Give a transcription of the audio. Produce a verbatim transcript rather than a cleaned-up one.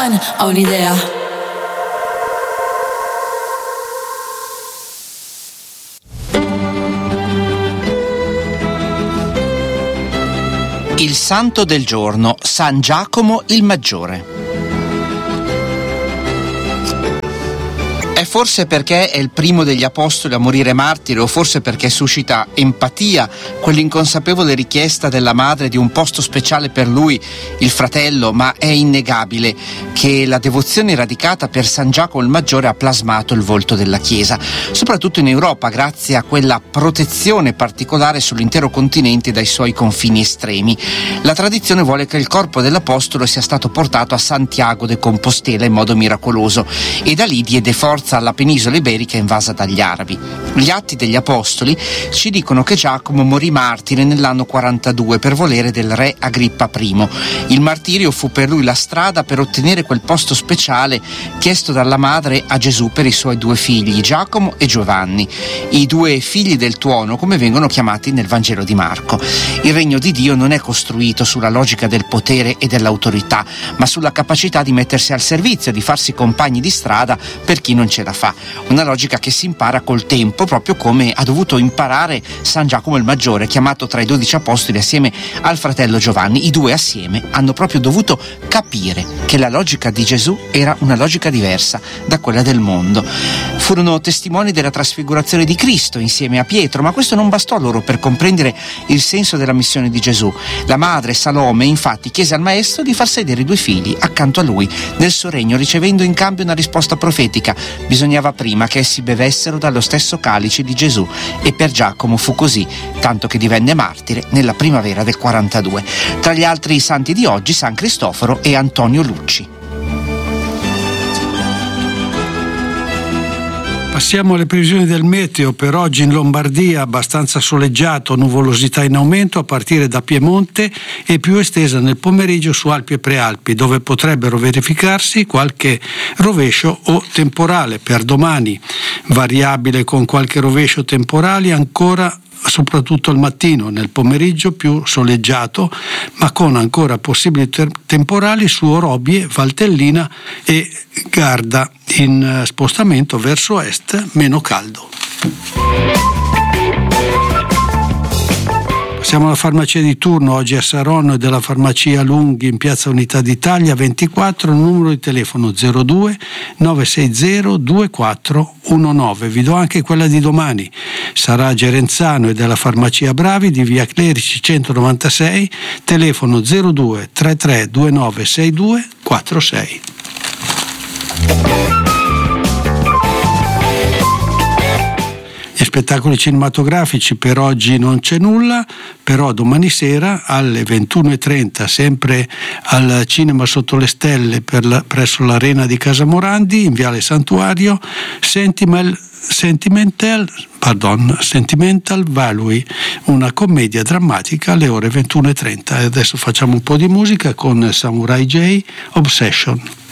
One, ho un'idea. Il santo del giorno, San Giacomo il Maggiore. È forse perché è il primo degli apostoli a morire martire, o forse perché suscita empatia quell'inconsapevole richiesta della madre di un posto speciale per lui, il fratello, ma è innegabile che la devozione radicata per San Giacomo il Maggiore ha plasmato il volto della Chiesa, soprattutto in Europa, grazie a quella protezione particolare sull'intero continente dai suoi confini estremi. La tradizione vuole che il corpo dell'apostolo sia stato portato a Santiago de Compostela in modo miracoloso e da lì diede forza alla penisola iberica invasa dagli arabi. Gli Atti degli Apostoli ci dicono che Giacomo morì martire nell'anno quarantadue per volere del re Agrippa I. Il martirio fu per lui la strada per ottenere quel posto speciale chiesto dalla madre a Gesù per i suoi due figli, Giacomo e Giovanni, i due figli del tuono, come vengono chiamati nel Vangelo di Marco. Il regno di Dio non è costruito sulla logica del potere e dell'autorità, ma sulla capacità di mettersi al servizio, di farsi compagni di strada per chi non ce la fa. Una logica che si impara col tempo, proprio come ha dovuto imparare San Giacomo il Maggiore, chiamato tra i dodici apostoli assieme al fratello Giovanni. I due assieme hanno proprio dovuto capire che la logica di Gesù era una logica diversa da quella del mondo. Furono testimoni della trasfigurazione di Cristo insieme a Pietro, ma questo non bastò loro per comprendere il senso della missione di Gesù. La madre Salome infatti chiese al maestro di far sedere i due figli accanto a lui nel suo regno, ricevendo in cambio una risposta profetica. Bisognava prima che essi bevessero dallo stesso calice di Gesù, e per Giacomo fu così, tanto che divenne martire nella primavera del quarantadue. Tra gli altri santi di oggi San Cristoforo e Antonio Lucci. Passiamo alle previsioni del meteo. Per oggi in Lombardia abbastanza soleggiato, nuvolosità in aumento a partire da Piemonte e più estesa nel pomeriggio su Alpi e Prealpi, dove potrebbero verificarsi qualche rovescio o temporale. Per domani variabile con qualche rovescio temporale ancora soprattutto al mattino, nel pomeriggio più soleggiato, ma con ancora possibili ter- temporali su Orobie, Valtellina e Garda. In spostamento verso est meno caldo. Siamo alla farmacia di turno, oggi a Saronno e della farmacia Lunghi in piazza Unità d'Italia ventiquattro, numero di telefono zero due nove sei zero due quattro uno nove. Vi do anche quella di domani, sarà a Gerenzano e della farmacia Bravi di via Clerici centonovantasei, telefono zero due tre tre due nove sei due quattro sei. Gli spettacoli cinematografici per oggi non c'è nulla, però domani sera alle ventuno e trenta, sempre al Cinema Sotto le Stelle per la, presso l'Arena di Casamorandi, in Viale Santuario, Sentimental, Sentimental, pardon, Sentimental Value, una commedia drammatica alle ore ventuno e trenta. E adesso facciamo un po' di musica con Samurai J, Obsession.